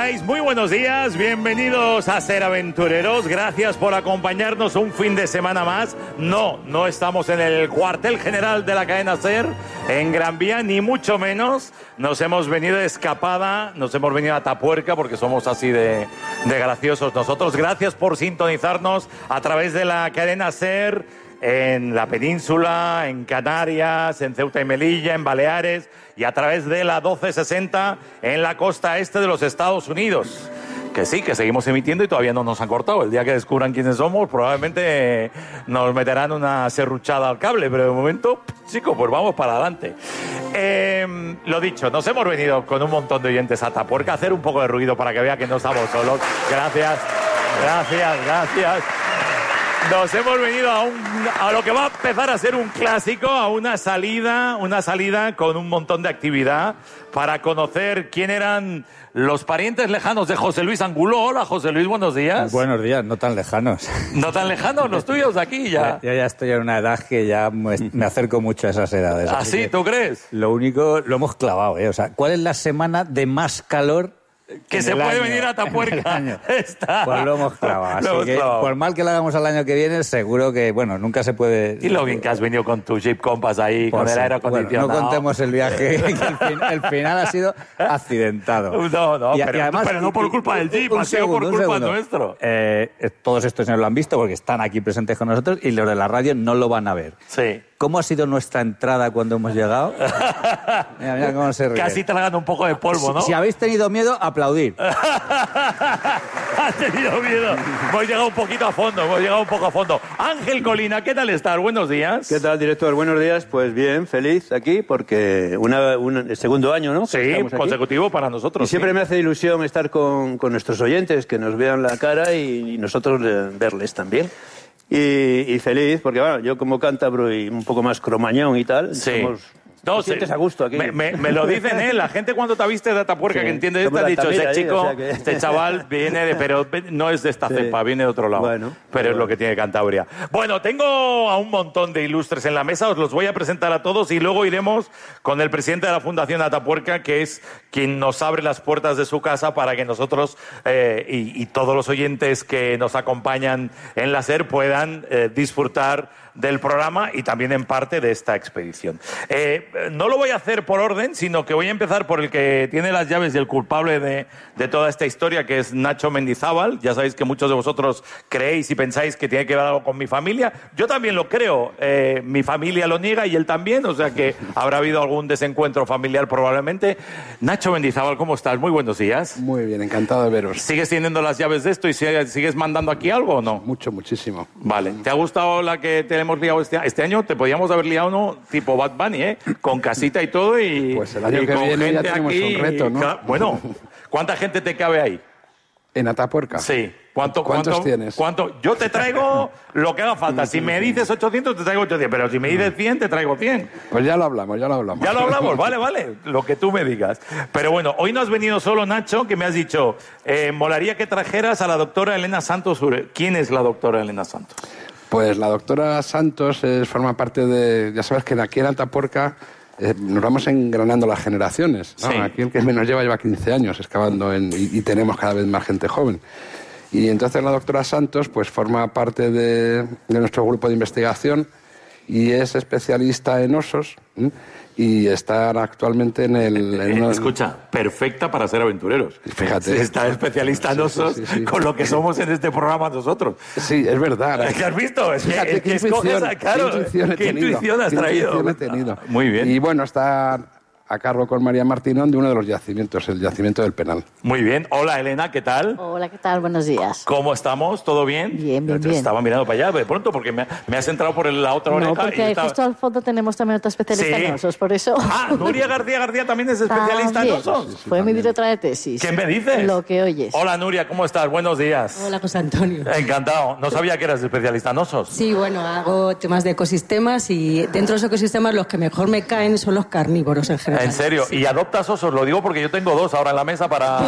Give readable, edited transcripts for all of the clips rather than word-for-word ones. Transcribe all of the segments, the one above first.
estáis? Muy buenos días, bienvenidos a Ser Aventureros. Gracias por acompañarnos un fin de semana más. No estamos en el cuartel general de la cadena Ser, en Gran Vía, ni mucho menos. Nos hemos venido de escapada, nos hemos venido a Atapuerca porque somos así de graciosos nosotros. Gracias por sintonizarnos a través de la cadena Ser en la península, en Canarias, en Ceuta y Melilla, en Baleares y a través de la 1260 en la costa este de los Estados Unidos. Que sí, que seguimos emitiendo y todavía no nos han cortado. El día que descubran quiénes somos, probablemente nos meterán una serruchada al cable, pero de momento, chicos, pues vamos para adelante. Lo dicho, nos hemos venido con un montón de oyentes a Atapuerca a hacer un poco de ruido para que vea que no estamos solos. Gracias. Nos hemos venido a lo que va a empezar a ser un clásico, a una salida con un montón de actividad para conocer quién eran los parientes lejanos de José Luis Angulo. Hola, José Luis, buenos días. Buenos días, no tan lejanos. ¿No tan lejanos los tuyos aquí ya? Yo ya estoy en una edad que ya me acerco mucho a esas edades. ¿Ah, sí? ¿Tú crees? Lo único, lo hemos clavado, ¿eh? O sea, ¿cuál es la semana de más calor que se puede venir a Atapuerca? Pues lo hemos clavado. Así que, por mal que lo hagamos al año que viene, seguro que, bueno, nunca se puede... Y lo bien que has venido con tu Jeep Compass ahí, con el aire acondicionado. Bueno, no contemos el viaje, que el final ha sido accidentado. No, y pero, además, pero no por culpa del Jeep, ha sido por culpa nuestro. Todos estos señores lo han visto porque están aquí presentes con nosotros y los de la radio no lo van a ver. Sí. ¿Cómo ha sido nuestra entrada cuando hemos llegado? Mira cómo se ríe. Casi tragando un poco de polvo, ¿no? Si habéis tenido miedo, aplaudir. Has tenido miedo. Hemos llegado un poco a fondo. Ángel Colina, ¿qué tal estás? Buenos días. ¿Qué tal, director? Buenos días. Pues bien, feliz aquí porque el segundo año, ¿no? Sí, consecutivo para nosotros. Y siempre me hace ilusión estar con nuestros oyentes, que nos vean la cara y nosotros verles también. Y feliz, porque bueno, yo como cántabro y un poco más cromañón y tal, sí. Te sientes a gusto aquí. Me lo dicen, la gente cuando te viste de Atapuerca, sí, que entiende esto, ha dicho, ese chico, o sea que... este chaval viene pero no es de esta cepa, viene de otro lado. Bueno, pero es lo que tiene Cantabria. Bueno, tengo a un montón de ilustres en la mesa, os los voy a presentar a todos y luego iremos con el presidente de la Fundación Atapuerca, que es quien nos abre las puertas de su casa para que nosotros y todos los oyentes que nos acompañan en la SER puedan disfrutar del programa y también en parte de esta expedición. No lo voy a hacer por orden, sino que voy a empezar por el que tiene las llaves y el culpable de toda esta historia, que es Nacho Mendizábal. Ya sabéis que muchos de vosotros creéis y pensáis que tiene que ver algo con mi familia. Yo también lo creo. Mi familia lo niega y él también, o sea que habrá habido algún desencuentro familiar probablemente. Nacho Mendizábal, ¿cómo estás? Muy buenos días. Muy bien, encantado de veros. ¿Sigues teniendo las llaves de esto y sigues mandando aquí algo o no? Muchísimo. Vale. ¿Te ha gustado la que te hemos liado este año? Te podíamos haber liado uno tipo Bad Bunny, con casita y todo y pues el año que viene ya tenemos aquí, un reto, ¿no? Bueno, ¿cuánta gente te cabe ahí? ¿En Atapuerca? Sí. ¿Cuántos tienes? Yo te traigo lo que haga falta. Si me dices 800, te traigo 800. Pero si me dices 100, te traigo 100. Pues ya lo hablamos. Ya lo hablamos, vale. Lo que tú me digas. Pero bueno, hoy no has venido solo, Nacho, que me has dicho, molaría que trajeras a la doctora Elena Santos. ¿Quién es la doctora Elena Santos? Pues la doctora Santos forma parte de... Ya sabes que aquí en Atapuerca nos vamos engranando las generaciones, ¿no? Sí. Aquí el que menos lleva 15 años excavando y tenemos cada vez más gente joven. Y entonces la doctora Santos pues forma parte de nuestro grupo de investigación y es especialista en osos y está actualmente en Escucha, perfecta para ser aventureros. Fíjate. Está especialista en osos, sí. Con lo que somos en este programa nosotros. Sí, es verdad. ¿Qué has visto? Fíjate qué intuición has traído. Muy bien. Y bueno, está a cargo con María Martínón de uno de los yacimientos, el yacimiento del Penal. Muy bien. Hola, Elena, ¿qué tal? Hola, ¿qué tal? Buenos días. ¿Cómo estamos? ¿Todo bien? Bien. Estaba mirando para allá de pronto porque me has entrado por la otra oreja. No, porque justo al fondo tenemos también otra especialista en osos, por eso... Nuria García también es especialista en osos. Sí, fue mi directora de tesis. ¿Qué me dices? Lo que oyes. Hola, Nuria, ¿cómo estás? Buenos días. Hola, José Antonio. Encantado. No sabía que eras especialista en osos. Sí, bueno, hago temas de ecosistemas y dentro de los ecosistemas los que mejor me caen son los carnívoros en general. ¿En serio? ¿Y adoptas osos? Lo digo porque yo tengo 2 ahora en la mesa para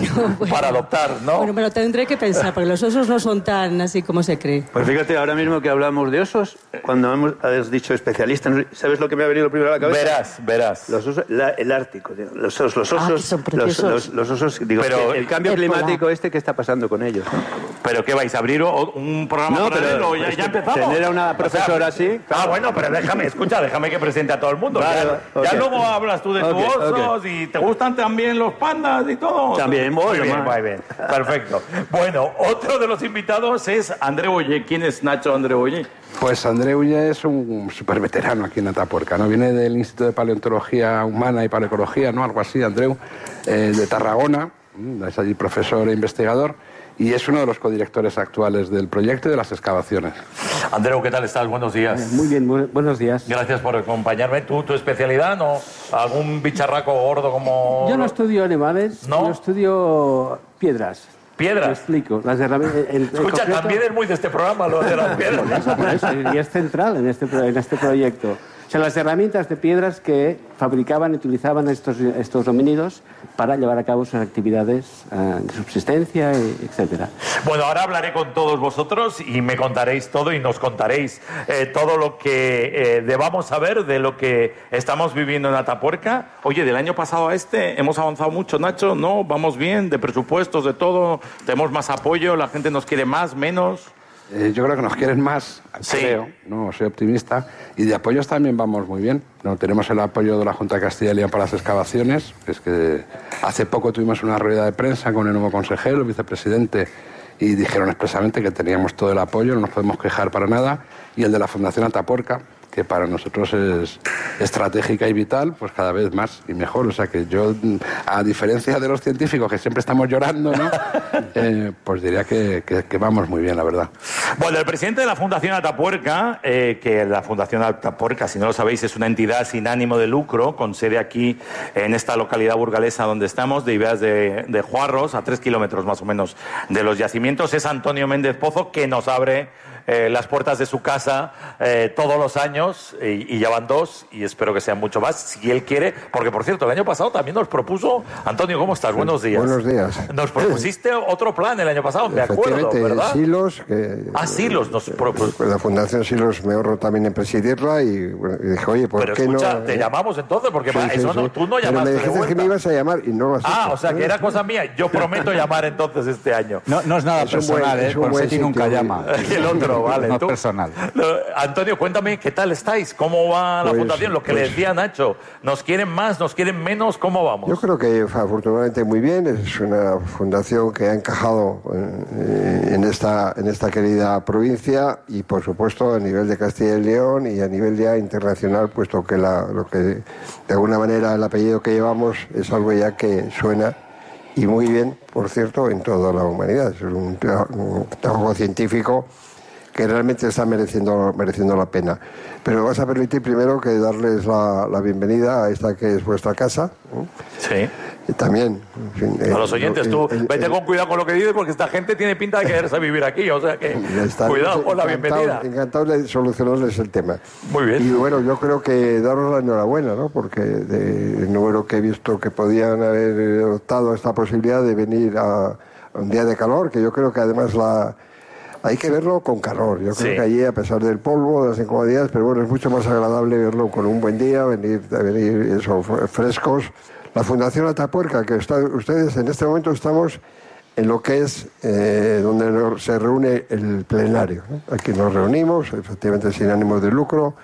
adoptar, ¿no? Bueno, me lo tendré que pensar, porque los osos no son tan así como se cree. Pues fíjate, ahora mismo que hablamos de osos, cuando has dicho especialista, ¿sabes lo que me ha venido primero a la cabeza? Verás. Los osos, el Ártico, tío. Los osos, que son preciosos. los osos, digo, pero el cambio climático ¿qué está pasando con ellos? ¿No? ¿Pero qué vais a abrir un programa paralelo? ¿Ya empezamos? Tener a una profesora así... Ah, bueno, pero déjame que presente a todo el mundo. Vale, ya luego hablas tú de tus osos y te gustan también los pandas y todo. También, muy bien. Perfecto. Bueno, otro de los invitados es Andreu Oller. ¿Quién es Nacho Andreu Oller? Pues Andreu Oller es un súper veterano aquí en Atapuerca, ¿no? Viene del Instituto de Paleontología Humana y Paleoecología, ¿no? Algo así, Andreu, de Tarragona, es allí profesor e investigador. Y es uno de los codirectores actuales del proyecto y de las excavaciones. Andreu, ¿qué tal estás? Buenos días. Muy bien, buenos días. Gracias por acompañarme. ¿Tu especialidad, no? ¿Algún bicharraco gordo como...? Yo no estudio animales, ¿no? Yo estudio piedras. ¿Piedras? Te explico. Las herramientas... Escucha, también es muy de este programa lo de las piedras. Por eso, y es central en este proyecto. O sea, las herramientas de piedras que fabricaban y utilizaban estos homínidos para llevar a cabo sus actividades de subsistencia, etcétera. Bueno, ahora hablaré con todos vosotros y me contaréis todo y nos contaréis todo lo que debamos saber de lo que estamos viviendo en Atapuerca. Oye, del año pasado a este hemos avanzado mucho, Nacho, ¿no? Vamos bien, de presupuestos, de todo, tenemos más apoyo, la gente nos quiere más, menos... Yo creo que nos quieren más, creo, no, soy optimista, y de apoyos también vamos muy bien. No, tenemos el apoyo de la Junta de Castilla y León para las excavaciones, es que hace poco tuvimos una rueda de prensa con el nuevo consejero, el vicepresidente, y dijeron expresamente que teníamos todo el apoyo, no nos podemos quejar para nada, y el de la Fundación Atapuerca, que para nosotros es estratégica y vital, pues cada vez más y mejor. O sea que yo, a diferencia de los científicos que siempre estamos llorando, ¿no? Pues diría que vamos muy bien, la verdad. Bueno, el presidente de la Fundación Atapuerca, que la Fundación Atapuerca, si no lo sabéis, es una entidad sin ánimo de lucro, con sede aquí en esta localidad burgalesa donde estamos, de Ibeas de Juarros, a 3 kilómetros más o menos de los yacimientos, es Antonio Méndez Pozo, que nos abre las puertas de su casa todos los años, y ya van 2, y espero que sean mucho más, si él quiere, porque por cierto, el año pasado también nos propuso, Antonio, ¿cómo estás? Buenos días. Buenos días. Nos propusiste otro plan el año pasado, me acuerdo, ¿verdad? Silos. Silos. Pues la Fundación Silos me ahorro también en presidirla y, bueno, y dije, oye, ¿por qué escucha, no? Te llamamos entonces, porque sí, tú no llamaste. Pero me dijiste que me ibas a llamar y no lo has hecho. O sea, que era cosa mía. Yo prometo llamar entonces este año. No es nada personal, por Seti nunca llama. El otro, vale. No es personal. Antonio, cuéntame, ¿qué tal estáis? ¿Cómo va la fundación? Lo que le decía Nacho, ¿nos quieren más, nos quieren menos? ¿Cómo vamos? Yo creo que afortunadamente muy bien. Es una fundación que ha encajado en esta querida provincia y, por supuesto, a nivel de Castilla y León y a nivel ya internacional, puesto que lo que de alguna manera el apellido que llevamos es algo ya que suena y muy bien, por cierto, en toda la humanidad. Es un trabajo científico que realmente está mereciendo la pena. Pero vas a permitir primero que darles la bienvenida a esta que es vuestra casa. Sí. Y también, en fin, a los oyentes, vete con cuidado con lo que dices, porque esta gente tiene pinta de quererse vivir aquí, o sea que cuidado con la bienvenida. Encantado de solucionarles el tema. Muy bien. Y bueno, yo creo que daros la enhorabuena, ¿no? Porque el número que he visto que podían haber optado esta posibilidad de venir a un día de calor, que yo creo que además hay que verlo con calor. Yo creo que allí, a pesar del polvo, de las incomodidades, pero bueno, es mucho más agradable verlo con un buen día, venir frescos. La Fundación Atapuerca, que ustedes en este momento estamos en lo que es donde se reúne el plenario, ¿no? Aquí nos reunimos, efectivamente sin ánimo de lucro,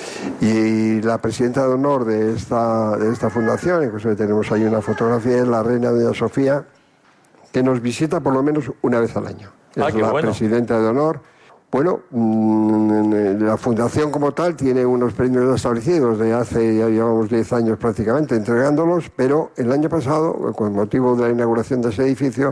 y la presidenta de honor de esta fundación, incluso tenemos ahí una fotografía, es la reina doña Sofía, que nos visita por lo menos una vez al año. Es la presidenta de honor. Bueno, la fundación como tal tiene unos premios establecidos de hace, ya llevamos 10 años prácticamente entregándolos, pero el año pasado, con motivo de la inauguración de ese edificio,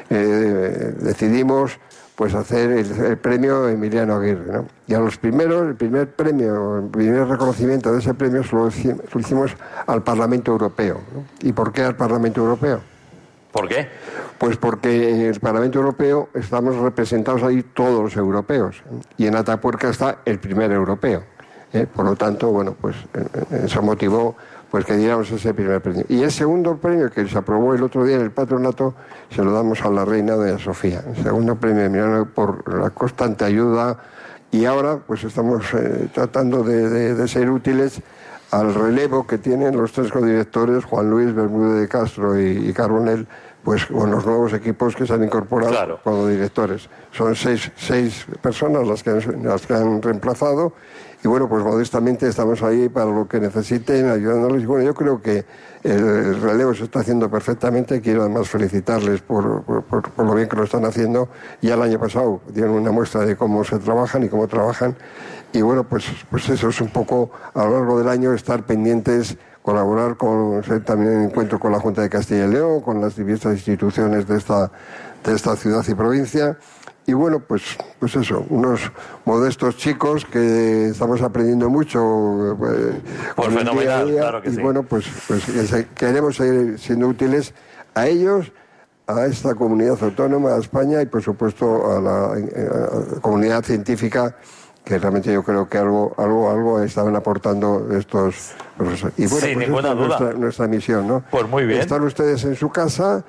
decidimos pues hacer el premio Emiliano Aguirre, ¿no? Y a los primeros, el primer reconocimiento de ese premio lo hicimos al Parlamento Europeo, ¿no? ¿Y por qué al Parlamento Europeo? ¿Por qué? Pues porque en el Parlamento Europeo estamos representados ahí todos los europeos, y en Atapuerca está el primer europeo. Por lo tanto, bueno, pues eso motivó pues que diéramos ese primer premio. Y el segundo premio, que se aprobó el otro día en el patronato, se lo damos a la reina doña Sofía. El segundo premio de Milano por la constante ayuda, y ahora pues estamos tratando de ser útiles al relevo que tienen los 3 codirectores, Juan Luis, Bermúdez de Castro y Carbonell, pues con los nuevos equipos que se han incorporado como directores. Son 6 personas las que han reemplazado, y bueno, pues modestamente estamos ahí para lo que necesiten, ayudándoles. Y bueno, yo creo que el relevo se está haciendo perfectamente. Quiero además felicitarles por lo bien que lo están haciendo. Ya el año pasado dieron una muestra de cómo se trabajan y cómo trabajan. Y bueno, pues eso es un poco, a lo largo del año, estar pendientes, colaborar también en encuentro con la Junta de Castilla y León, con las diversas instituciones de esta ciudad y provincia. Y bueno, pues eso, unos modestos chicos que estamos aprendiendo mucho por fenomenal, día, claro que sí. Y bueno, pues queremos seguir siendo útiles a ellos, a esta comunidad autónoma, a España y por supuesto a la comunidad científica, que realmente yo creo que algo estaban aportando estos profesores. Y bueno, sin pues ninguna duda. Nuestra misión, ¿no? Pues muy bien. Están ustedes en su casa.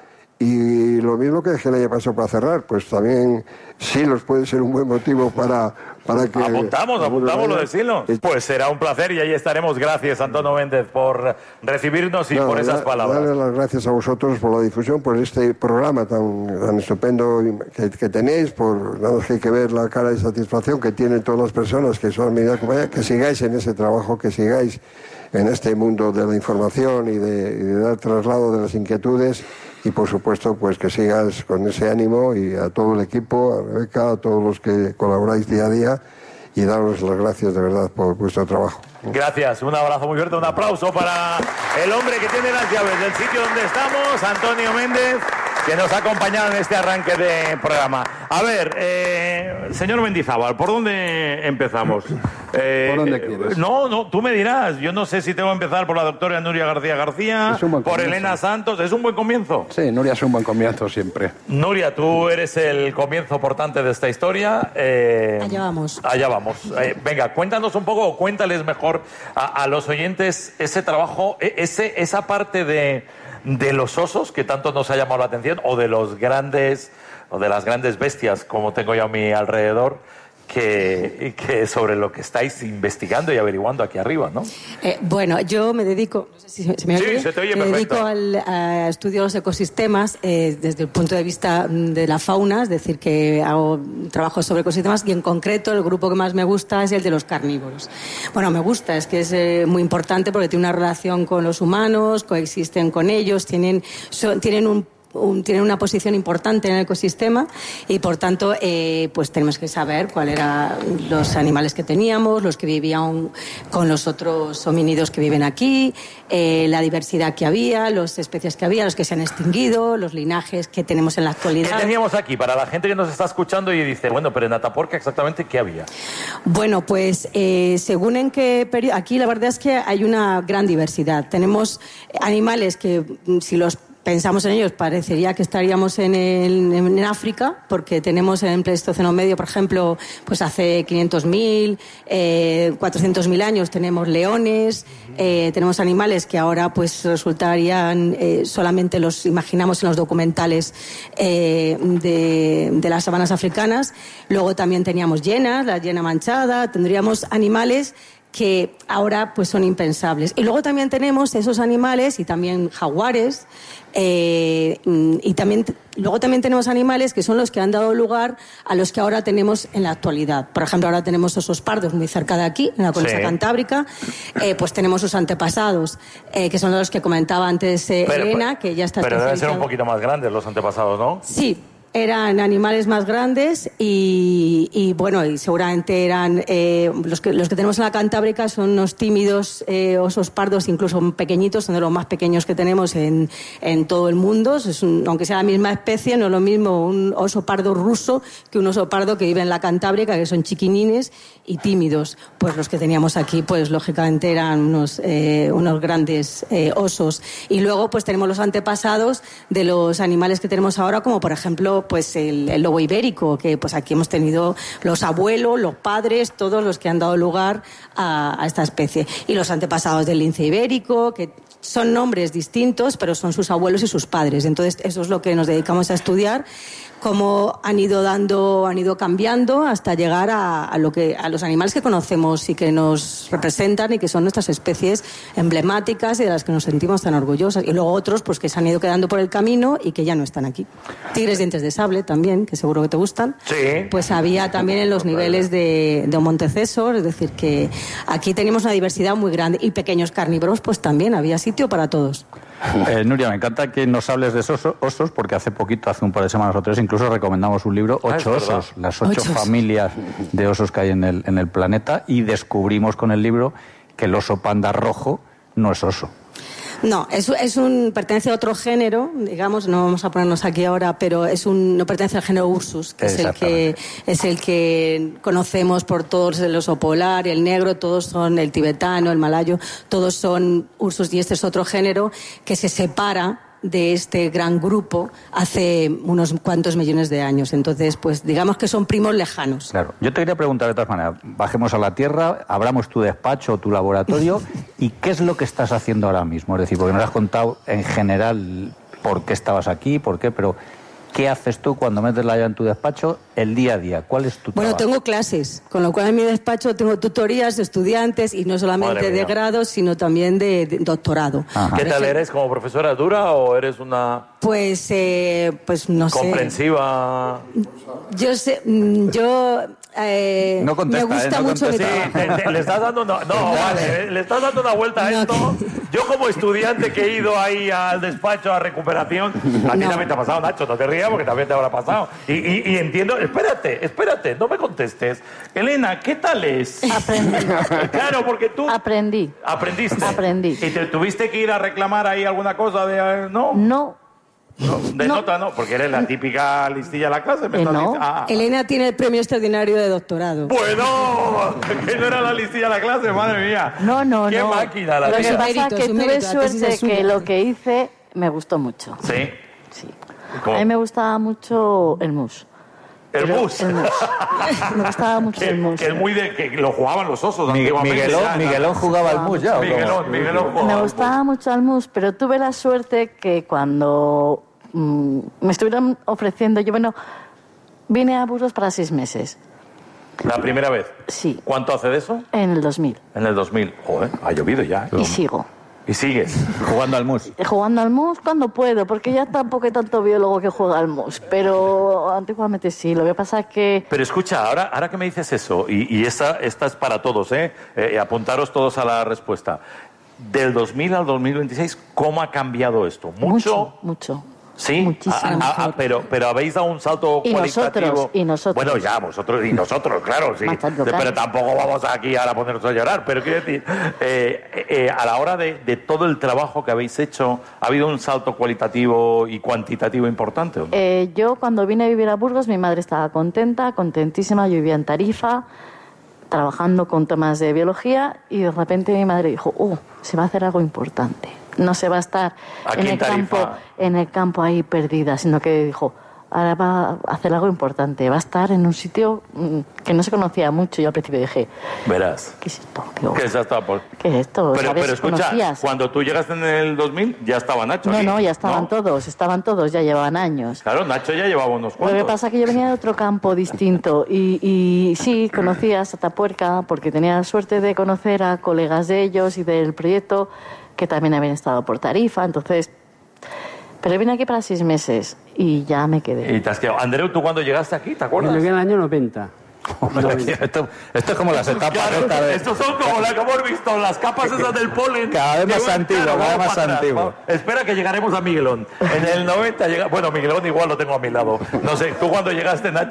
Y lo mismo que el año pasado para cerrar, pues también Silos puede ser un buen motivo para que... Apuntamos lo de Silos. Pues será un placer y ahí estaremos. Gracias, Antonio Méndez, por recibirnos y por esas palabras. Darles las gracias a vosotros por la difusión, por este programa tan estupendo que tenéis, por nada más que hay que ver la cara de satisfacción que tienen todas las personas que son mi compañía, que sigáis en ese trabajo, que sigáis en este mundo de la información y de dar traslado de las inquietudes. Y por supuesto, pues que sigas con ese ánimo, y a todo el equipo, a Rebeca, a todos los que colaboráis día a día, y daros las gracias de verdad por vuestro trabajo. Gracias, un abrazo muy fuerte, un aplauso para el hombre que tiene las llaves del sitio donde estamos, Antonio Méndez, que nos ha acompañado en este arranque de programa. A ver, señor Mendizábal, ¿por dónde empezamos? ¿Por dónde quieres? No, tú me dirás. Yo no sé si tengo que empezar por la doctora Nuria García, por Elena Santos. ¿Es un buen comienzo? Sí, Nuria es un buen comienzo siempre. Nuria, tú eres el comienzo portante de esta historia. Allá vamos. Allá vamos. Venga, cuéntanos un poco, o cuéntales mejor a los oyentes ese trabajo, esa parte de los osos que tanto nos ha llamado la atención, o de los grandes, o de las grandes bestias, como tengo yo a mi alrededor, que sobre lo que estáis investigando y averiguando aquí arriba, ¿no? Bueno, yo me dedico, no sé si se me oye, se te oye me perfecto. dedico al estudio de los ecosistemas desde el punto de vista de la fauna, es decir, que hago trabajo sobre ecosistemas, y en concreto el grupo que más me gusta es el de los carnívoros. Bueno, me gusta, es que es muy importante porque tiene una relación con los humanos, coexisten con ellos, tienen una posición importante en el ecosistema, y por tanto pues tenemos que saber cuáles eran los animales que teníamos, los que vivían con los otros homínidos que viven aquí, la diversidad que había, las especies que había, los que se han extinguido, los linajes que tenemos en la actualidad. ¿Qué teníamos aquí? Para la gente que nos está escuchando y dice, bueno, pero en Atapuerca exactamente ¿qué había? Bueno, pues según en qué periodo, aquí la verdad es que hay una gran diversidad. Tenemos animales que, si los pensamos en ellos, parecería que estaríamos en África, porque tenemos en el Pleistoceno medio, por ejemplo, pues hace 500.000, 400.000 años tenemos leones, tenemos animales que ahora pues resultarían, solamente los imaginamos en los documentales de las sabanas africanas. Luego también teníamos hienas, la hiena manchada, tendríamos animales que ahora pues son impensables. Y luego también tenemos esos animales, y también jaguares, y luego también tenemos animales que son los que han dado lugar a los que ahora tenemos en la actualidad. Por ejemplo, ahora tenemos osos pardos muy cerca de aquí, en la cornisa cantábrica, pues tenemos sus antepasados, que son los que comentaba antes Elena, que ya está Pero deben ser un poquito más grandes los antepasados, ¿no? Sí. Eran animales más grandes y bueno, y seguramente eran los que tenemos en la Cantábrica son unos tímidos osos pardos, incluso pequeñitos, son de los más pequeños que tenemos en todo el mundo. Aunque sea la misma especie, no es lo mismo un oso pardo ruso que un oso pardo que vive en la Cantábrica, que son chiquinines y tímidos. Pues los que teníamos aquí, pues lógicamente eran unos grandes osos. Y luego pues tenemos los antepasados de los animales que tenemos ahora, como por ejemplo ejemplo, pues el lobo ibérico, que pues aquí hemos tenido los abuelos, los padres, todos los que han dado lugar a esta especie. Y los antepasados del lince ibérico, que son nombres distintos, pero son sus abuelos y sus padres. Entonces, eso es lo que nos dedicamos a estudiar, cómo han ido cambiando hasta llegar a los animales que conocemos y que nos representan y que son nuestras especies emblemáticas y de las que nos sentimos tan orgullosas. Y luego otros pues que se han ido quedando por el camino y que ya no están aquí. Tigres dientes de sable también, que seguro que te gustan. Sí. Pues había también en los niveles de Montecesor, es decir, que aquí tenemos una diversidad muy grande. Y pequeños carnívoros, pues también había sitio para todos. Nuria, me encanta que nos hables de esos osos, porque hace un par de semanas o tres, incluso recomendamos un libro, 8 osos, las 8 familias de osos que hay en el planeta, y descubrimos con el libro que el oso panda rojo no es oso. No, pertenece a otro género, digamos, no vamos a ponernos aquí ahora, pero no pertenece al género Ursus, que es el que conocemos por todos, el oso polar, el negro, todos son el tibetano, el malayo, todos son Ursus, y este es otro género que se separa de este gran grupo hace unos cuantos millones de años. Entonces, pues digamos que son primos lejanos. Claro. Yo te quería preguntar de todas maneras, bajemos a la tierra, abramos tu despacho o tu laboratorio y ¿qué es lo que estás haciendo ahora mismo? Es decir, porque nos has contado en general por qué estabas aquí, por qué, pero ¿qué haces tú cuando metes la llave en tu despacho el día a día? ¿Cuál es tu trabajo? Bueno, tengo clases, con lo cual en mi despacho tengo tutorías de estudiantes y no solamente de grado, sino también de doctorado. Ajá. ¿Qué tal eres como profesora? ¿Dura o eres una...? Pues no sé. ¿Comprensiva? Yo sé, no contesta, me gusta mucho mi trabajo. Le estás dando le estás dando una vuelta a esto. Yo como estudiante que he ido ahí al despacho a recuperación, a ti también te ha pasado, Nacho, no te rías porque también te habrá pasado. Y entiendo, espérate, no me contestes. Elena, ¿qué tal es? Aprendí. Claro, porque tú... ¿Aprendiste? Aprendí. ¿Y te tuviste que ir a reclamar ahí alguna cosa de... no? No. Nota, no, porque eres la típica listilla de la clase. Elena tiene el premio extraordinario de doctorado. Bueno, que no era la listilla de la clase, madre mía. No. Qué máquina la Lo tía. que pasa es que tuve suerte que lo que hice me gustó mucho. ¿Sí? Sí. A mí me gustaba mucho el mus. ¿El mus? Me gustaba mucho el mus. Que es muy de... que lo jugaban los osos. Miguelón jugaba al mus ya. Miguelón jugaba. Me gustaba mucho el mus, pero tuve la suerte que cuando me estuvieron ofreciendo... Yo, vine a Burgos para 6 meses. ¿La primera vez? Sí. ¿Cuánto hace de eso? En el 2000. En el 2000. Joder, ha llovido ya. Y sigo. ¿Y sigues? Jugando al mus. Jugando al mus cuando puedo, porque ya tampoco hay tanto biólogo que juega al mus, pero antiguamente sí. Lo que pasa es que... Pero escucha, ahora que me dices eso, y esta es para todos, apuntaros todos a la respuesta. Del 2000 al 2026, ¿cómo ha cambiado esto? Mucho. ¿Sí? Muchísimo. Pero habéis dado un salto cualitativo. Y nosotros. Bueno, ya, vosotros y nosotros, claro, sí. Pero tampoco vamos aquí ahora a ponernos a llorar. Pero quiero decir, a la hora de todo el trabajo que habéis hecho, ¿ha habido un salto cualitativo y cuantitativo importante? ¿O no? Yo cuando vine a vivir a Burgos, mi madre estaba contentísima. Yo vivía en Tarifa, trabajando con temas de biología, y de repente mi madre dijo, se va a hacer algo importante. No se va a estar en el campo ahí perdida, sino que dijo, ahora va a hacer algo importante, va a estar en un sitio que no se conocía mucho. Yo al principio dije, verás, ¿qué es esto? ¿Qué es esto? ¿Qué es esto? Pero escucha, ¿conocías? Cuando tú llegaste en el 2000 ya estaba Nacho. No, ya estaban todos, ya llevaban años. Claro, Nacho ya llevaba unos cuantos. Lo que pasa es que yo venía de otro campo distinto y sí, conocía a Atapuerca porque tenía la suerte de conocer a colegas de ellos y del proyecto que también habían estado por Tarifa, entonces... Pero vine aquí para 6 meses y ya me quedé. ¿Y te has quedado? Andreu, ¿tú cuando llegaste aquí, te acuerdas? Yo llegué en el año 90. Esto es como las etapas. Claro, estos son como la que hemos visto, las capas esas del polen. Cada vez más antiguo. Espera que llegaremos a Miguelón. En el 90 bueno, Miguelón igual lo tengo a mi lado. No sé, ¿tú cuando llegaste, Nacho?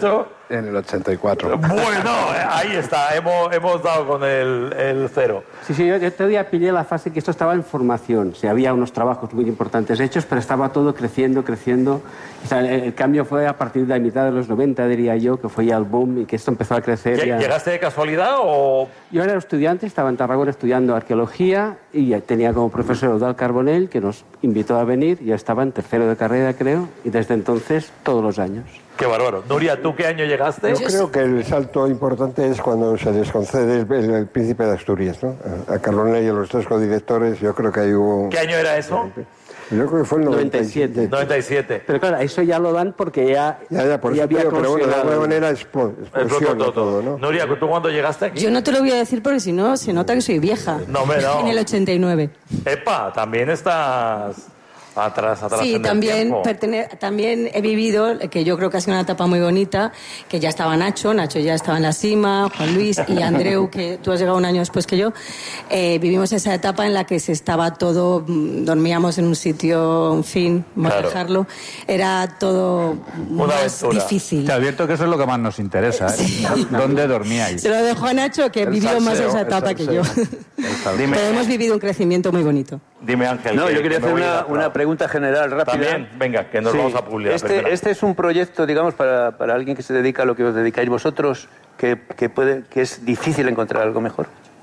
En el 84. Bueno, ahí está, hemos dado con el 0. Sí, yo todavía pillé la fase que esto estaba en formación. Sí, había unos trabajos muy importantes hechos, pero estaba todo creciendo. O sea, el cambio fue a partir de la mitad de los 90, diría yo, que fue ya el boom y que esto empezó a crecer. ¿Llegaste de casualidad o...? Yo era estudiante, estaba en Tarragona estudiando arqueología y tenía como profesor Eudald Carbonell, que nos invitó a venir. Yo estaba en tercero de carrera, creo, y desde entonces todos los años. Qué bárbaro. Nuria, ¿tú qué año llegaste? Yo creo que el salto importante es cuando se les concede el Príncipe de Asturias, ¿no? A Carbonell y a los 3 codirectores, yo creo que ahí hubo... ¿Qué año era eso? Yo creo que fue el 97. 97. Pero claro, eso ya lo dan porque ya por eso había pero bueno, de alguna manera explosiona todo, ¿no? Nuria, ¿tú cuándo llegaste aquí? Yo no te lo voy a decir porque si no se nota que soy vieja. No, no. En el 89. Epa, también estás atrás sí, en también el tiempo. También he vivido, que yo creo que ha sido una etapa muy bonita, que ya estaba Nacho ya estaba en la cima, Juan Luis y Andreu, que tú has llegado un año después que yo. Vivimos esa etapa en la que se estaba todo, dormíamos en un sitio, en fin, vamos a dejarlo, era todo más difícil. Te advierto que eso es lo que más nos interesa, ¿eh? Sí. ¿Dónde dormíais? Se lo dejo a Nacho, que vivió más esa etapa que yo. Pero hemos vivido un crecimiento muy bonito. Dime, Ángel. No, yo quería hacer una pregunta general rápida. También, venga, que nos vamos a publicar. Este es un proyecto, digamos, para alguien que se dedica a lo que os dedicáis vosotros, que es difícil encontrar algo mejor.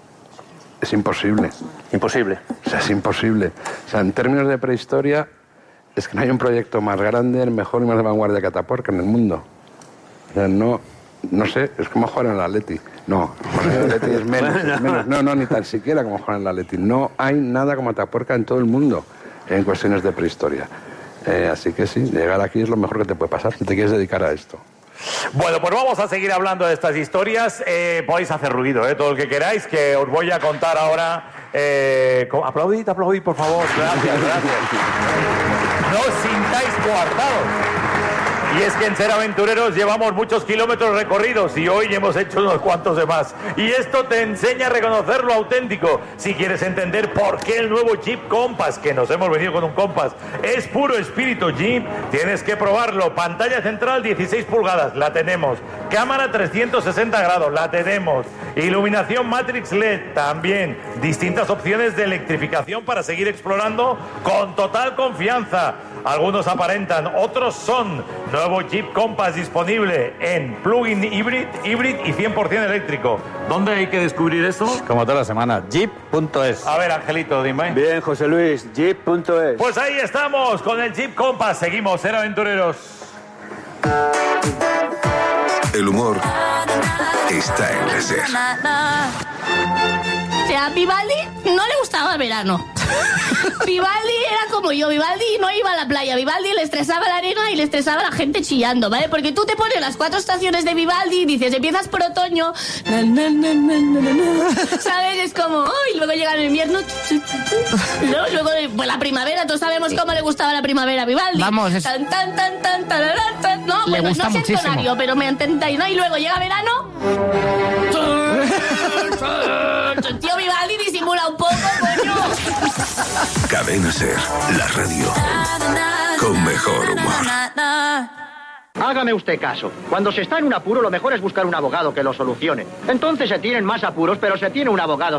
Es imposible. Imposible. O sea, es imposible. O sea, en términos de prehistoria, es que no hay un proyecto más grande, mejor y más de vanguardia que Atapuerca en el mundo. O sea, no sé, es como jugar en el Atleti. No, en el Atleti es menos. No, ni tan siquiera como jugar en el Atleti. No hay nada como Atapuerca en todo el mundo en cuestiones de prehistoria. Así que sí, llegar aquí es lo mejor que te puede pasar si te quieres dedicar a esto. Bueno, pues vamos a seguir hablando de estas historias. Podéis hacer ruido, todo el que queráis, que os voy a contar ahora. Aplaudid, por favor. Gracias. No os sintáis coartados. Y es que en Ser Aventureros llevamos muchos kilómetros recorridos y hoy hemos hecho unos cuantos de más. Y esto te enseña a reconocer lo auténtico. Si quieres entender por qué el nuevo Jeep Compass, que nos hemos venido con un Compass, es puro espíritu Jeep, tienes que probarlo. Pantalla central 16 pulgadas, la tenemos. Cámara 360 grados, la tenemos. Iluminación Matrix LED, también. Distintas opciones de electrificación para seguir explorando con total confianza. Algunos aparentan, otros son. Nuevo Jeep Compass disponible en plug-in hybrid y 100% eléctrico. ¿Dónde hay que descubrir eso? Como toda la semana, jeep.es. A ver, Angelito, dime. Bien, José Luis, jeep.es. Pues ahí estamos, con el Jeep Compass. Seguimos, Ser Aventureros. El humor está en la SER. O sea, a Vivaldi no le gustaba el verano. Vivaldi era como yo. Vivaldi no iba a la playa. Vivaldi le estresaba la arena y le estresaba la gente chillando, ¿vale? Porque tú te pones las 4 estaciones de Vivaldi y dices, empiezas por otoño, ¿sabes? Es como, y luego llega el invierno, luego pues la primavera, todos sabemos cómo le gustaba la primavera a Vivaldi. Vamos, es... Tan, no, le bueno, gusta no sé muchísimo. el tonario, pero me entendáis, ¿no? Y luego llega verano... Tío, Vivaldi disimula un poco, coño. Cadena SER, la radio con mejor humor. Hágame usted caso. Cuando se está en un apuro, lo mejor es buscar un abogado que lo solucione. Entonces se tienen más apuros, pero se tiene un abogado.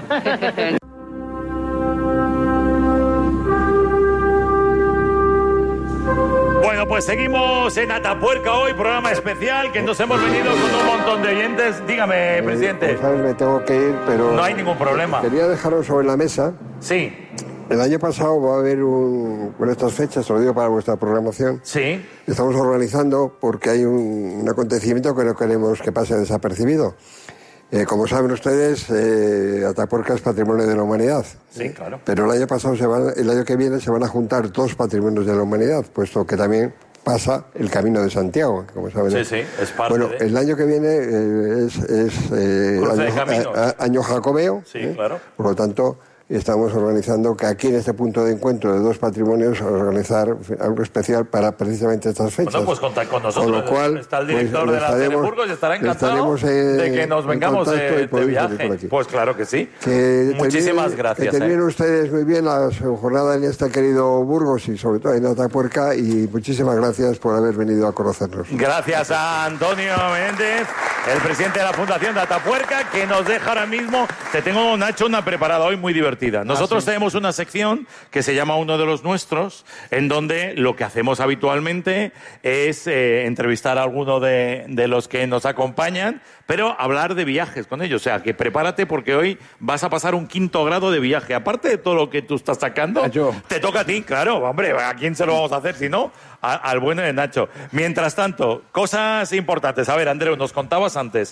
Bueno, pues seguimos en Atapuerca hoy, programa especial, que nos hemos venido con un montón de oyentes. Dígame, presidente. Pues, me tengo que ir, pero... No hay ningún problema. Quería dejaros sobre la mesa. Sí. El año pasado va a haber con estas fechas, os lo digo para vuestra programación. Sí. Estamos organizando porque hay un acontecimiento que no queremos que pase desapercibido. Como saben ustedes, Atapuerca es Patrimonio de la Humanidad. Sí, claro. Pero el año pasado, el año que viene, se van a juntar 2 patrimonios de la humanidad, puesto que también pasa el Camino de Santiago, como saben. Sí, sí, es parte Bueno, el año que viene es Cruce de caminos. año jacobeo. Sí, claro. Por lo tanto, estamos organizando que aquí en este punto de encuentro de dos patrimonios organizar algo especial para precisamente estas fechas. Bueno, pues contad con nosotros. Con lo cual, está el director de la Tele Burgos y estará encantado de que nos vengamos de viaje. Pues claro que sí. Muchísimas gracias. Que terminen ustedes muy bien la jornada en este querido Burgos y sobre todo en Atapuerca, y muchísimas gracias por haber venido a conocernos. Gracias a Antonio Méndez, el presidente de la Fundación de Atapuerca, que nos deja ahora mismo. Te tengo, Nacho, una preparada hoy muy divertida. Nosotros tenemos una sección que se llama Uno de los Nuestros, en donde lo que hacemos habitualmente es entrevistar a alguno de los que nos acompañan, pero hablar de viajes con ellos. O sea, que prepárate porque hoy vas a pasar un 5º grado de viaje. Aparte de todo lo que tú estás sacando, te toca a ti, claro. Hombre, ¿a quién se lo vamos a hacer si no? Al bueno de Nacho. Mientras tanto, cosas importantes. A ver, Andreu, nos contabas antes.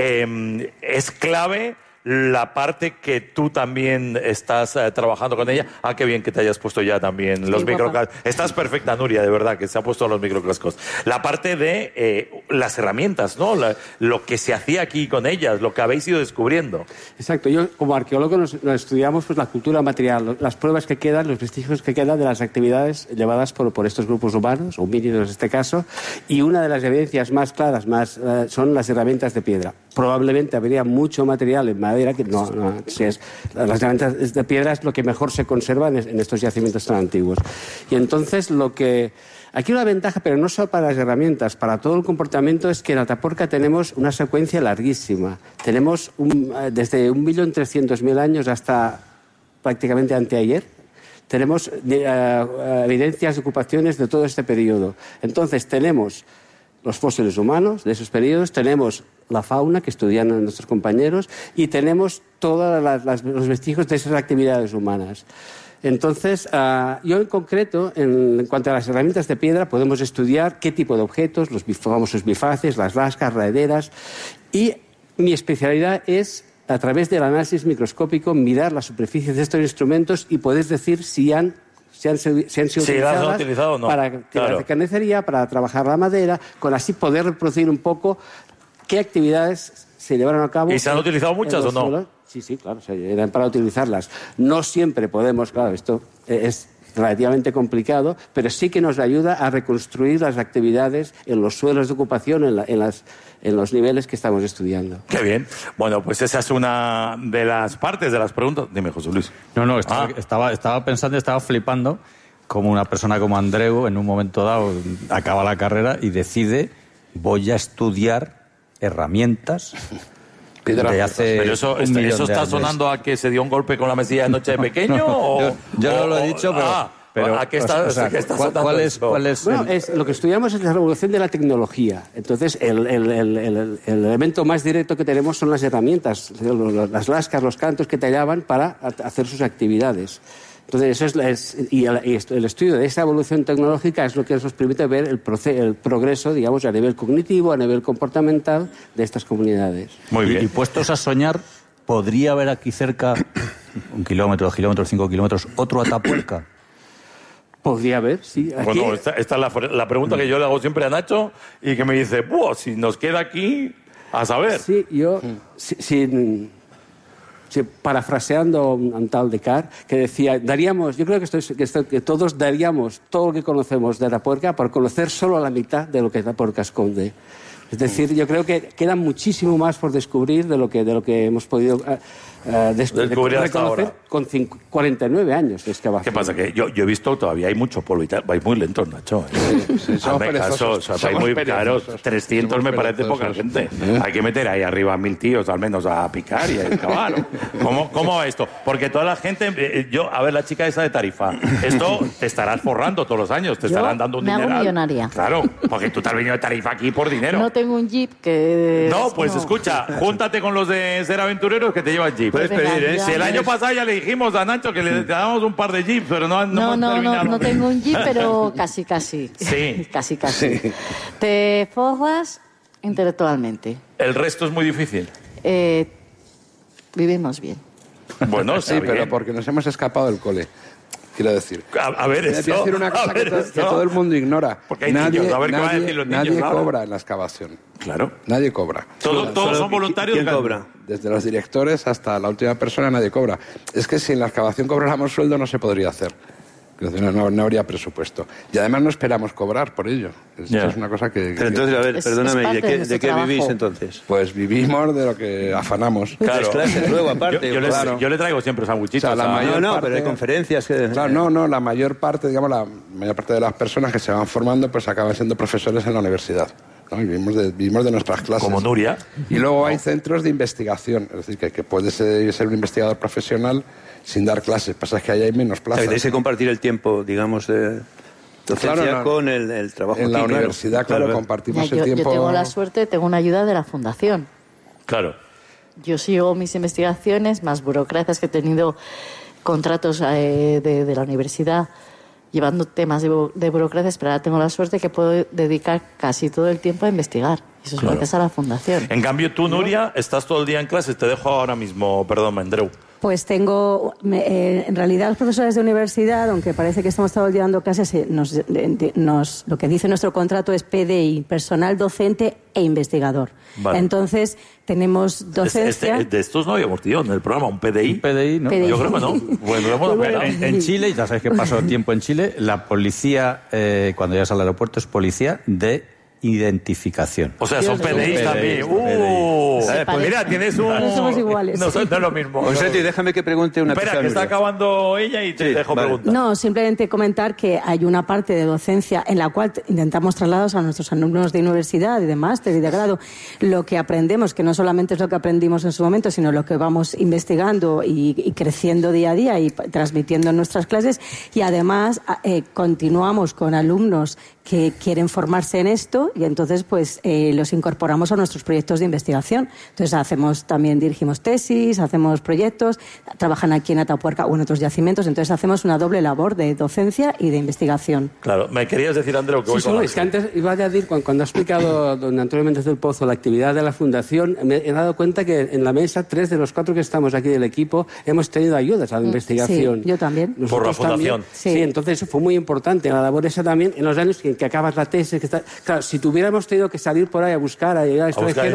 Es clave la parte que tú también estás trabajando con ella. Ah, qué bien que te hayas puesto ya también los microcascos. Estás perfecta, Nuria, de verdad, que se ha puesto los microcascos. La parte de las herramientas, ¿no? Lo que se hacía aquí con ellas, lo que habéis ido descubriendo. Exacto. Yo, como arqueólogo, nos estudiamos pues, la cultura material, las pruebas que quedan, los vestigios que quedan de las actividades llevadas por estos grupos humanos, homínidos en este caso, y una de las evidencias más claras son las herramientas de piedra. Probablemente habría mucho material en madera, que las herramientas de piedra es lo que mejor se conserva en estos yacimientos tan antiguos. Y entonces aquí una ventaja, pero no solo para las herramientas, para todo el comportamiento, es que en Atapuerca tenemos una secuencia larguísima. Tenemos desde 1.300.000 años hasta prácticamente anteayer. Tenemos evidencias de ocupaciones de todo este periodo. Entonces tenemos los fósiles humanos de esos periodos, tenemos la fauna que estudian nuestros compañeros y tenemos todos los vestigios de esas actividades humanas. Entonces, yo en concreto, en cuanto a las herramientas de piedra, podemos estudiar qué tipo de objetos, los famosos bifaces, las lascas, raederas, y mi especialidad es, a través del análisis microscópico, mirar la superficie de estos instrumentos y poder decir si han sido utilizadas o no. Para tirar de carnicería, para trabajar la madera, con así poder reproducir un poco qué actividades se llevaron a cabo. ¿Y se han utilizado muchas o no? Suelos. Sí, claro, eran para utilizarlas. No siempre podemos, claro, esto es relativamente complicado, pero sí que nos ayuda a reconstruir las actividades en los suelos de ocupación, en los niveles que estamos estudiando. Qué bien. Bueno, pues esa es una de las partes de las preguntas. Dime, José Luis. No, estaba pensando, estaba flipando como una persona como Andreu en un momento dado acaba la carrera y decide voy a estudiar herramientas de hace pero eso está sonando a que se dio un golpe con la mesilla de noche de pequeño o yo no lo he dicho, pero ¿a qué está sonando? ¿Cuál es bueno, lo que estudiamos es la revolución de la tecnología. Entonces, el elemento más directo que tenemos son las herramientas, las lascas, los cantos que tallaban para hacer sus actividades. Entonces, el estudio de esa evolución tecnológica es lo que nos permite ver el progreso, digamos, a nivel cognitivo, a nivel comportamental de estas comunidades. Muy bien. Y puestos a soñar, ¿podría haber aquí cerca 1 kilómetro, 2 kilómetros, 5 kilómetros, otro Atapuerca? Podría haber, sí. Aquí... Bueno, esta es la pregunta que yo le hago siempre a Nacho y que me dice, si nos queda aquí, a saber. Sí, yo, parafraseando a un tal Descartes, que decía, yo creo que todos daríamos todo lo que conocemos de Atapuerca por conocer solo la mitad de lo que Atapuerca esconde. Es decir, yo creo que queda muchísimo más por descubrir de lo que hemos podido descubrir hasta ahora. Con 49 años de excavación. ¿Qué pasa? Que yo he visto todavía hay mucho polvo y tal. Vais muy lentos, Nacho. Hazme caso, vais muy caros. 300 me parece poca gente. Hay que meter ahí arriba 1000 tíos al menos a picar y a excavar. ¿Cómo va esto? Porque toda la gente... a ver, la chica esa de Tarifa, esto te estarás forrando todos los años, te estarán dando un dineral. Me hago millonaria. Claro, porque tú te has venido de Tarifa aquí por dinero. No tengo un jeep que... No, pues escucha, júntate con los de Ser Aventureros que te llevan jeep. Puedes pedir, ¿eh? Si el año pasado ya le dijimos a Nacho que le dábamos un par de jeeps, pero no terminado. No tengo un jeep, pero casi. Sí. Casi. Sí. Te forras intelectualmente. ¿El resto es muy difícil? Vivimos bien. Bueno, sí, pero porque nos hemos escapado del cole. Quiero decir. A ver, voy a decir una cosa que todo el mundo ignora. Porque hay niños, a ver qué van a decir los niños. Nadie cobra en la excavación. Claro. Nadie cobra. Todos son voluntarios. ¿Quién cobra? Desde los directores hasta la última persona nadie cobra. Es que si en la excavación cobráramos sueldo no se podría hacer. No habría presupuesto. Y además no esperamos cobrar por ello. Es una cosa que... Pero entonces, a ver, perdóname, ¿de qué vivís entonces? Pues vivimos de lo que afanamos. Claro, clases luego aparte. Yo le traigo siempre sanguchitos. O sea, pero hay conferencias. Claro, la mayor parte, digamos, la mayor parte de las personas que se van formando pues acaban siendo profesores en la universidad. ¿no? Y vivimos de nuestras clases. Como Nuria. Y luego hay centros de investigación. Es decir, que puedes ser un investigador profesional sin dar clases. Pasa es que ahí hay menos plazas. Tenéis que compartir el tiempo, digamos, de docencia con el trabajo en aquí, la universidad, claro, compartimos el tiempo. Yo tengo la suerte, tengo una ayuda de la fundación. Claro. Yo sigo mis investigaciones, más burocracias que he tenido contratos de la universidad llevando temas de burocracias, pero ahora tengo la suerte que puedo dedicar casi todo el tiempo a investigar. Y eso es gracias a la fundación. En cambio, tú, Nuria, estás todo el día en clases. Te dejo ahora mismo, perdón, Andreu. Pues tengo, en realidad los profesores de universidad, aunque parece que estamos todo el día dando clases, lo que dice nuestro contrato es PDI, personal docente e investigador. Vale. Entonces, tenemos docencia... De estos no habíamos tenido en el programa, un PDI. Un PDI, ¿no? Yo creo que no. Bueno, en Chile, ya sabes que pasó tiempo en Chile, la policía, cuando llegas al aeropuerto, es policía de identificación. O sea, son PDIs también. Pues mira, tienes un... No somos iguales. No es lo mismo. José, déjame que pregunte una cosa. Espera, que está acabando ella y te dejo preguntar. No, simplemente comentar que hay una parte de docencia en la cual intentamos traslados a nuestros alumnos de universidad y de máster y de grado. Lo que aprendemos, que no solamente es lo que aprendimos en su momento, sino lo que vamos investigando y creciendo día a día y transmitiendo en nuestras clases. Y además continuamos con alumnos que quieren formarse en esto y entonces pues los incorporamos a nuestros proyectos de investigación. Entonces dirigimos tesis, hacemos proyectos, trabajan aquí en Atapuerca o en otros yacimientos, entonces hacemos una doble labor de docencia y de investigación. Claro, me querías decir, Andreu, que voy con es que antes iba a añadir, cuando ha explicado don Antonio Méndez del Pozo la actividad de la Fundación, me he dado cuenta que en la mesa 3 de los 4 que estamos aquí del equipo hemos tenido ayudas a la investigación. Sí, yo también. Nosotros por la Fundación. Sí, entonces eso fue muy importante, la labor esa también en los años que acabas la tesis. Claro, si tuviéramos tenido que salir por ahí a buscar, a llegar al extranjero,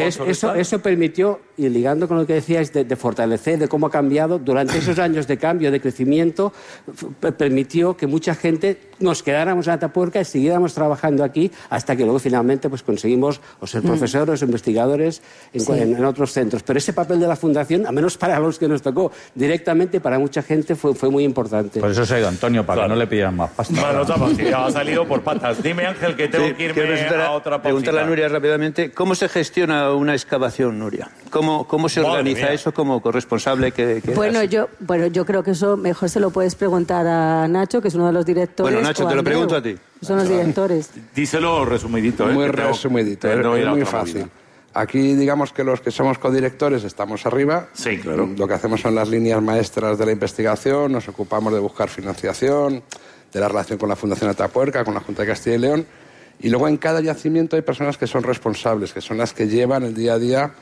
eso permitió, y ligando con lo que decíais de fortalecer, de cómo ha cambiado, durante esos años de cambio, de crecimiento, permitió que mucha gente nos quedáramos en Atapuerca y siguiéramos trabajando aquí hasta que luego finalmente pues conseguimos o ser profesores o investigadores en otros centros. Pero ese papel de la Fundación, al menos para los que nos tocó directamente, para mucha gente fue muy importante. Por eso se ha ido Antonio, para que no le pidieran más pasta. Bueno, ha salido por patas. Dime, Ángel, que tengo que irme a otra pausita. Preguntarle a Nuria rápidamente, ¿cómo se gestiona una excavación, Nuria? ¿Cómo se organiza eso como corresponsable? Bueno, yo creo que eso mejor se lo puedes preguntar a Nacho, que es uno de los directores. Bueno, Nacho, te lo pregunto a ti. Son los directores. Díselo resumidito. Muy resumidito, es muy fácil. Aquí, digamos que los que somos codirectores estamos arriba. Sí, claro. Lo que hacemos son las líneas maestras de la investigación, nos ocupamos de buscar financiación, de la relación con la Fundación Atapuerca, con la Junta de Castilla y León. Y luego en cada yacimiento hay personas que son responsables, que son las que llevan el día a día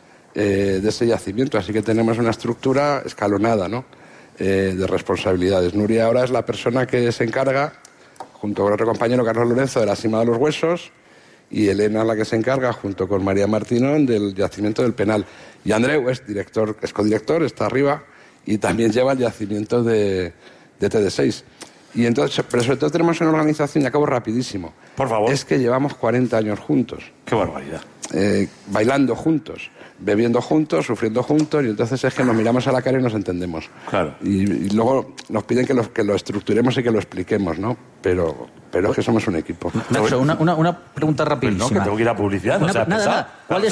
de ese yacimiento. Así que tenemos una estructura escalonada, ¿no? De responsabilidades. Nuria ahora es la persona que se encarga, junto con otro compañero, Carlos Lorenzo, de la Sima de los Huesos, y Elena la que se encarga, junto con María Martinón, del yacimiento del Penal. Y Andreu es codirector, está arriba, y también lleva el yacimiento de TD6. Y entonces, pero sobre todo tenemos una organización, y acabo rapidísimo. Por favor. Es que llevamos 40 años juntos. ¡Qué barbaridad! Bailando juntos, bebiendo juntos, sufriendo juntos, y entonces es que nos miramos a la cara y nos entendemos. Claro. Y luego nos piden que lo estructuremos y que lo expliquemos, ¿no? Pero es que somos un equipo. Nacho, una pregunta rapidísima. No, que tengo que ir a publicidad. Nada. ¿Cuál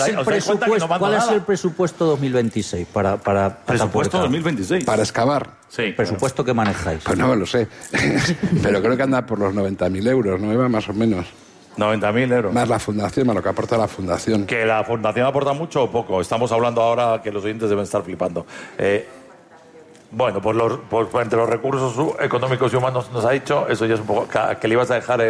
es el presupuesto 2026 para presupuesto 2026? Para excavar. Sí. ¿Presupuesto que manejáis? Pues no me lo sé. Pero creo que anda por los 90.000 euros, ¿no, Eva? Más o menos. 90.000 euros. Más la fundación, más lo que aporta la fundación. ¿Que la fundación aporta mucho o poco? Estamos hablando ahora que los oyentes deben estar flipando. Bueno, pues entre los recursos económicos y humanos nos ha dicho, eso ya es un poco... Que le ibas a dejar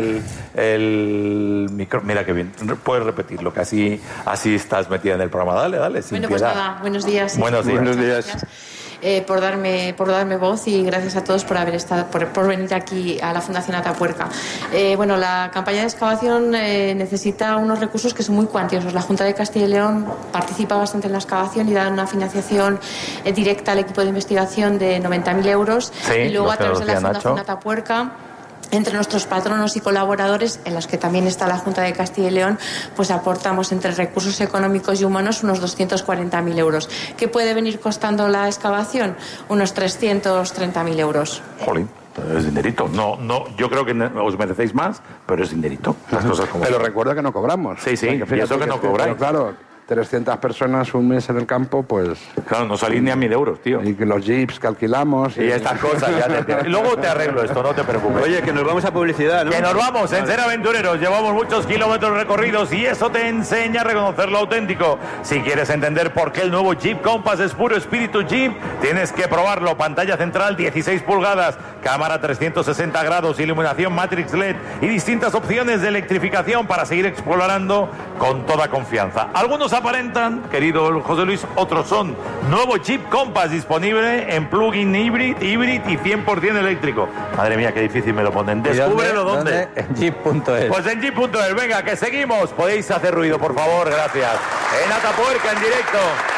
el micro... Mira qué bien, puedes repetirlo, que así estás metida en el programa. Dale, sin bueno, piedad. pues nada, buenos días. Buenos días. Buenos días. por darme voz, y gracias a todos por haber estado, por venir aquí a la Fundación Atapuerca. Bueno, la campaña de excavación necesita unos recursos que son muy cuantiosos. La Junta de Castilla y León participa bastante en la excavación y da una financiación directa al equipo de investigación de 90.000 euros. Sí, y luego a través de la Fundación Nacho. Atapuerca, entre nuestros patronos y colaboradores, en los que también está la Junta de Castilla y León, pues aportamos entre recursos económicos y humanos unos 240.000 euros. ¿Qué puede venir costando la excavación? Unos 330.000 euros. Jolín, es dinerito. No, yo creo que os merecéis más, pero es dinerito. Las cosas como Pero son. recuerda que no cobramos. Sí, O sea, y eso que no cobráis. Pero claro, 300 personas un mes en el campo, pues... Claro, no salís ni a 1.000 euros, tío. Y que los jeeps que alquilamos... Y estas cosas ya te... Luego te arreglo esto, no te preocupes. Oye, que nos vamos a publicidad, ¿no? Que nos vamos, en Ser Aventureros. Llevamos muchos kilómetros recorridos y eso te enseña a reconocer lo auténtico. Si quieres entender por qué el nuevo Jeep Compass es puro espíritu Jeep, tienes que probarlo. Pantalla central 16 pulgadas, cámara 360 grados, iluminación Matrix LED y distintas opciones de electrificación para seguir explorando con toda confianza. Algunos aparentan, querido José Luis, otros son. Nuevo Jeep Compass disponible en plug-in híbrido y 100% eléctrico. Madre mía, qué difícil me lo ponen. Descúbrelo dónde. En jeep.es. Pues en jeep.es. Venga, que seguimos. Podéis hacer ruido, por favor, gracias. En Atapuerca, en directo.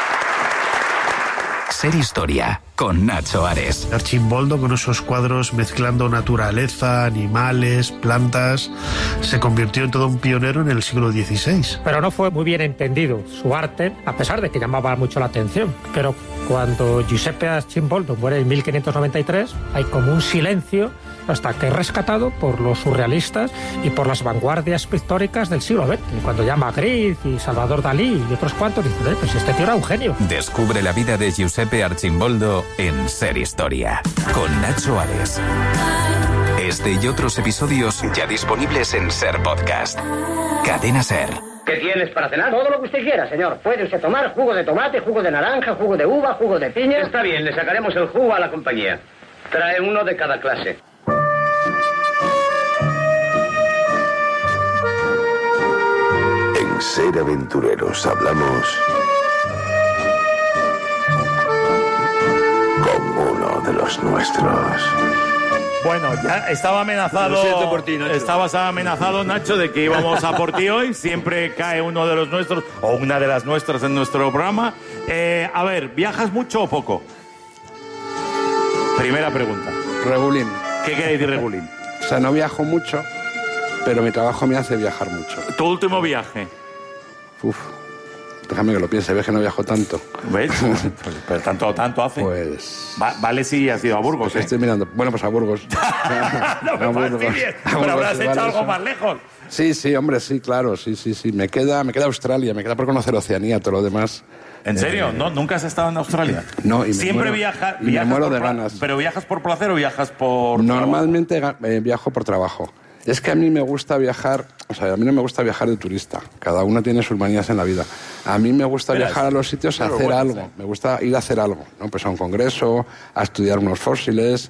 Ser Historia, con Nacho Ares. Archimboldo, con esos cuadros mezclando naturaleza, animales, plantas, se convirtió en todo un pionero en el siglo XVI. Pero no fue muy bien entendido su arte, a pesar de que llamaba mucho la atención. Pero cuando Giuseppe Archimboldo muere en 1593, hay como un silencio hasta que es rescatado por los surrealistas y por las vanguardias pictóricas del siglo XX. Y cuando ya Magritte y Salvador Dalí y otros cuantos dicen, pues este tío era un genio. Descubre la vida de Giuseppe Archimboldo en Ser Historia, con Nacho Ares. Este y otros episodios ya disponibles en Ser Podcast. Cadena Ser. ¿Qué tienes para cenar? Todo lo que usted quiera, señor. Puede usted tomar jugo de tomate, jugo de naranja, jugo de uva, jugo de piña. Está bien, le sacaremos el jugo a la compañía. Trae uno de cada clase. En Ser Aventureros hablamos con uno de los nuestros. Bueno, ya estaba amenazado. Lo siento por ti, Nacho. Estabas amenazado, Nacho, de que íbamos a por ti hoy. Siempre cae uno de los nuestros o una de las nuestras en nuestro programa. A ver, ¿viajas mucho o poco? Primera pregunta. Regulín. ¿Qué quiere decir regulín? O sea, no viajo mucho, pero mi trabajo me hace viajar mucho. ¿Tu último viaje? Uf, déjame que lo piense, ves que no viajo tanto. ¿Ves? Pero tanto hace. Pues... vale si has ido a Burgos, ¿eh? Estoy mirando. Bueno, pues a Burgos. No me fastidies, pero habrás hecho algo más lejos. Sí, hombre, sí, claro, sí. Me queda Australia, me queda por conocer Oceanía, todo lo demás. ¿En serio? ¿No? ¿Nunca has estado en Australia? No, y siempre viajas me muero de ganas. ¿Pero viajas por placer o viajas por Normalmente viajo por trabajo. Es que a mí me gusta viajar, o sea, a mí no me gusta viajar de turista. Cada uno tiene sus manías en la vida. A mí me gusta viajar a los sitios a hacer algo. Me gusta ir a hacer algo, ¿no? Pues a un congreso, a estudiar unos fósiles,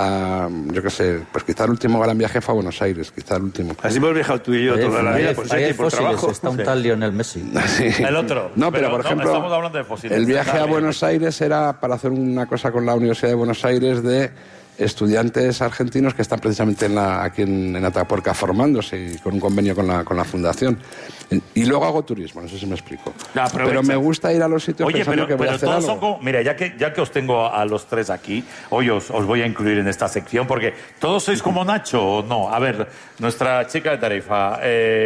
yo qué sé, pues quizá el último gran viaje fue a Buenos Aires, quizá el último. Así hemos viajado tú y yo toda la vida, pues aquí por trabajo. Está un tal Lionel Messi. Sí. El otro. No, pero por ejemplo, estamos hablando de fósiles. El viaje a Buenos Aires era para hacer una cosa con la Universidad de Buenos Aires de estudiantes argentinos que están precisamente aquí en Atapuerca formándose y con un convenio con la fundación. Y luego hago turismo, no sé si me explico. Pero me gusta ir a los sitios pensando que voy a hacer todos algo. son como, mira, ya que os tengo a los tres aquí, hoy os voy a incluir en esta sección porque todos sois como Nacho o no. A ver, nuestra chica de Tarifa,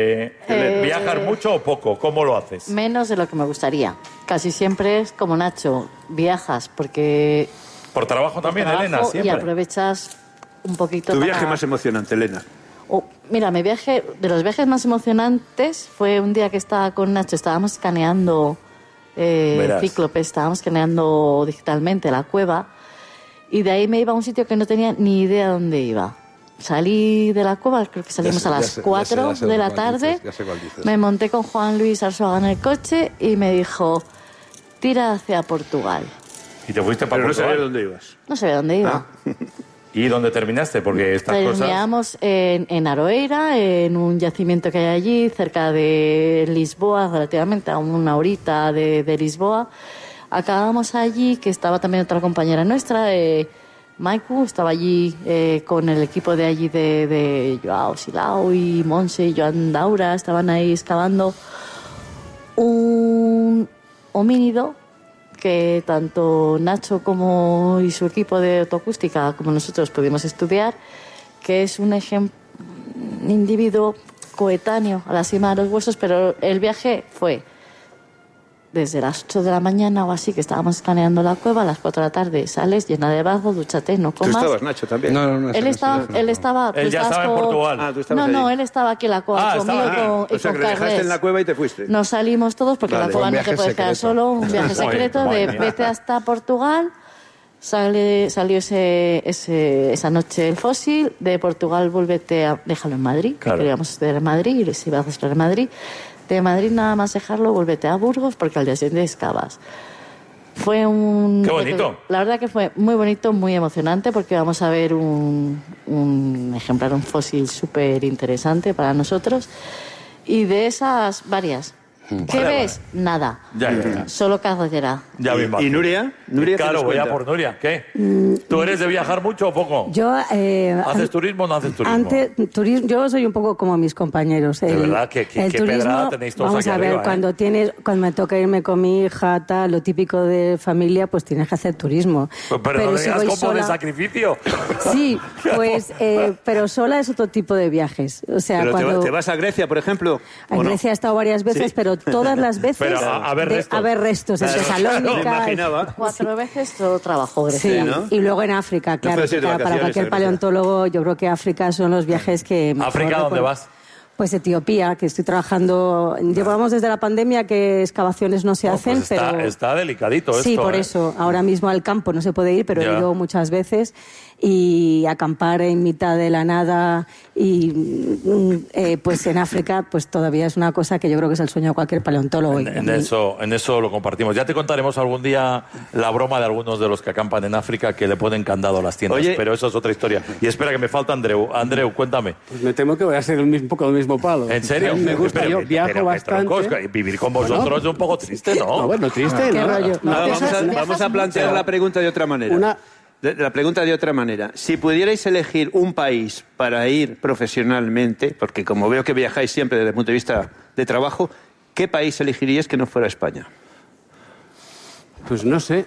¿viajar mucho o poco? ¿Cómo lo haces? Menos de lo que me gustaría. Casi siempre es como Nacho, viajas porque... Por trabajo también, Elena, siempre. Y aprovechas un poquito... Tu viaje más emocionante, Elena. Mira, de los viajes más emocionantes fue un día que estaba con Nacho, estábamos escaneando Cíclope, estábamos escaneando digitalmente la cueva y de ahí me iba a un sitio que no tenía ni idea dónde iba. Salí de la cueva, creo que salimos a las 4 de la tarde, me monté con Juan Luis Arzuaga en el coche y me dijo, tira hacia Portugal. ¿Y te fuiste para Portugal? No sabía dónde ibas. No sabía dónde iba. ¿Y dónde terminaste? Porque estas cosas... Terminamos en Aroeira, en un yacimiento que hay allí, cerca de Lisboa, relativamente a una horita de Lisboa. Acabamos allí, que estaba también otra compañera nuestra, Maiku, estaba allí con el equipo de allí de Joao Silao y Monse y Joan Daura, estaban ahí excavando un homínido que tanto Nacho como y su equipo de autoacústica como nosotros pudimos estudiar, que es un individuo coetáneo a la cima de los huesos, pero el viaje fue desde las 8 de la mañana o así, que estábamos escaneando la cueva, a las 4 de la tarde sales llena de barro, dúchate, no comas. ¿Tú estabas, Nacho, también? No, él estaba... Él ya estaba en Portugal. ¿tú estabas allí? Él estaba aquí en la cueva conmigo y o sea, con que le dejaste Carles. en la cueva y te fuiste. Nos salimos todos porque la cueva no te puedes quedar solo, un viaje secreto de vete hasta Portugal. Salió esa noche el fósil, de Portugal déjalo en Madrid, que queríamos estudiar en Madrid y se iba a estudiar en Madrid. De Madrid nada más dejarlo, vuélvete a Burgos porque al día siguiente excavas. Fue un... ¡Qué bonito! La verdad que fue muy bonito, muy emocionante porque vamos a ver un ejemplar, un fósil súper interesante para nosotros. Y de esas varias... ¿Qué ves? Nada. Ya. Solo carretera. Ya me imagino. ¿Y Nuria? ¿Nuria claro, voy a por Nuria. ¿Qué? ¿Tú eres de viajar mucho o poco? Yo... ¿Haces turismo o no haces turismo? Yo soy un poco como mis compañeros. De verdad, qué turismo, pedrada tenéis todos vamos aquí a ver, arriba, cuando me toca irme con mi hija, tal, lo típico de familia, pues tienes que hacer turismo. Pero no si digas voy como sola, de sacrificio. Sí, pues, pero sola es otro tipo de viajes. O sea, ¿Pero cuando... te vas a Grecia, por ejemplo? A Grecia he estado varias veces, ¿Sí? pero todas las veces Pero a ver restos. A ver restos, en Tesalónica. imaginaba. 4 veces todo trabajo Grecia. Sí, ¿no? Y luego en África, claro. Para cualquier paleontólogo, yo creo que África son los viajes que... ¿África dónde vas? Pues Etiopía, que estoy trabajando... Llevamos desde la pandemia que excavaciones no se hacen, pues pero... Está delicadito esto. Sí, por eso. Ahora mismo al campo no se puede ir, pero he ido muchas veces. Y acampar en mitad de la nada y pues en África pues todavía es una cosa que yo creo que es el sueño de cualquier paleontólogo. En eso lo compartimos. Ya te contaremos algún día la broma de algunos de los que acampan en África que le ponen candado a las tiendas. Oye, pero eso es otra historia. Y espera, que me falta Andreu. Andreu, cuéntame. Pues me temo que voy a ser un poco el mismo palo. ¿En serio? Me gusta, yo viajo bastante. Troncos, vivir con vosotros es un poco triste, ¿no? No, bueno, triste, ¿no? Vamos a plantear la pregunta de otra manera. La pregunta de otra manera. Si pudierais elegir un país para ir profesionalmente, porque como veo que viajáis siempre desde el punto de vista de trabajo, ¿qué país elegiríais que no fuera España? Pues no sé.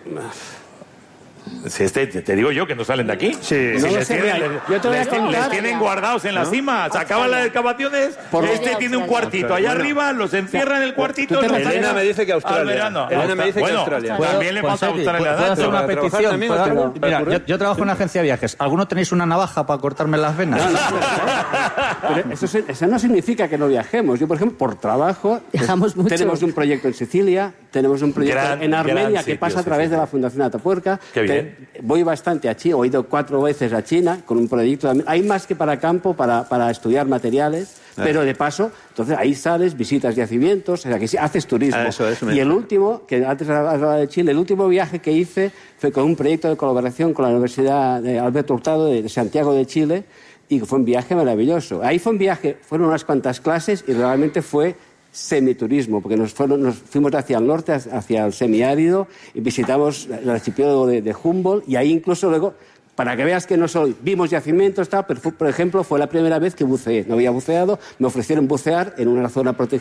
Si te digo yo que no salen de aquí. Sí. Si No les, sé, tienen, yo te voy a contar. les tienen guardados en la cima. Se acaban las excavaciones. Tiene un cuartito allá arriba, los encierran en el cuartito. Elena me dice que Australia. Elena me dice que Australia. También le falta Australia. ¿Puedo hacer una petición? Mira, yo trabajo en una agencia de viajes. ¿Alguno tenéis una navaja para cortarme las venas? Pero eso no significa que no viajemos. Yo, por ejemplo, por trabajo, viajamos mucho. Tenemos un proyecto en Sicilia, tenemos un proyecto en Armenia que pasa a través de la Fundación Atapuerca. Voy bastante a China, he ido 4 veces a China con un proyecto. Hay más que para campo, para estudiar materiales, pero de paso, entonces ahí sales, visitas yacimientos, o sea que sí, haces turismo. Y el último, que antes hablaba de Chile, el último viaje que hice fue con un proyecto de colaboración con la Universidad de Alberto Hurtado de Santiago de Chile, y fue un viaje maravilloso. Ahí fue un viaje, fueron unas cuantas clases y realmente fue semiturismo, porque nos fuimos hacia el norte, hacia el semiárido, y visitamos el archipiélago de Humboldt, y ahí incluso luego, para que veas que no solo vimos yacimientos, pero por ejemplo fue la primera vez que buceé. No había buceado, me ofrecieron bucear en una zona protegida